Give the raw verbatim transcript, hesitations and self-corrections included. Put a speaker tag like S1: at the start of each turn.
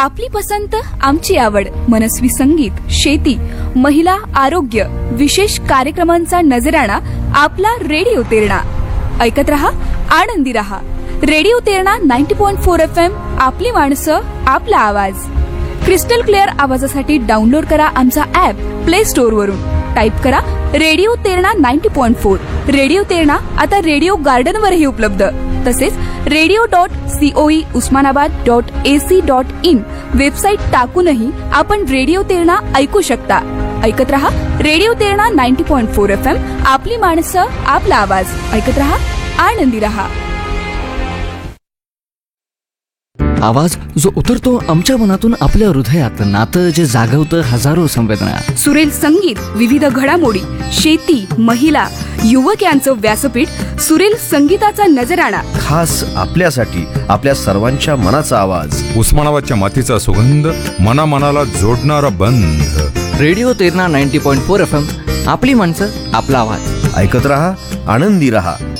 S1: आपली पसंत आमची आवड, मनस्वी संगीत, शेती, महिला, आरोग्य, विशेष कार्यक्रमांचा नजराणा आपला रेडिओ तेरणा. ऐकत रहा, आनंदी रहा. Radio Terna ninety point four F M. आपली माणसं, आपला आवाज. क्रिस्टल क्लिअर आवाजासाठी डाउनलोड करा आमचा ऍप प्ले स्टोअर वरून. टाईप करा radio Terna ninety point four. Radio Terna आता रेडिओ गार्डन वरही उपलब्ध. तसेच radio dot COE Osmanabad dot AC dot in website टाकूनही आपण रेडिओ तेरणा ऐकू शकता. ऐकत रहा radio Terna ninety point four F M. आपली माणसं, आपला आवाज. ऐकत रहा, आनंदी रहा.
S2: आवाज जो उतरतो आमच्या मनातून आपल्या हृदयात, नातं जे जागवतं हजारो संवेदना.
S1: सुरेल संगीत, विविध घडामोडी, शेती, महिला, युवक यांचं व्यासपीठ. सुरेल संगीताचा नजराणा
S3: खास आपल्यासाठी, आपल्या सर्वांच्या मनाचा आवाज.
S4: उस्मानाबादच्या मातीचा सुगंध, मनामनाला जोडणारा बंध.
S2: Radio Terna ninety point four F M. आपली माणसं, आपला आवाज.
S3: ऐकत रहा, आनंदी रहा.